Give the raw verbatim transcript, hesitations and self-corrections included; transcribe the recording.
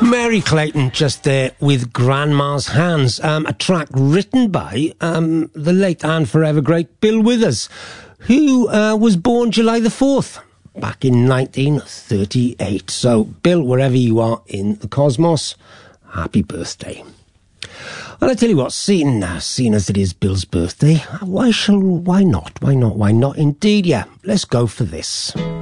Mary Clayton just there with Grandma's Hands, um, a track written by um, the late and forever great Bill Withers, who uh, was born July the fourth back in nineteen thirty-eight. So, Bill, wherever you are in the cosmos, happy birthday. Well, I tell you what, seeing, uh, seeing as it is Bill's birthday, why shall, why not, why not, why not indeed, yeah, let's go for this.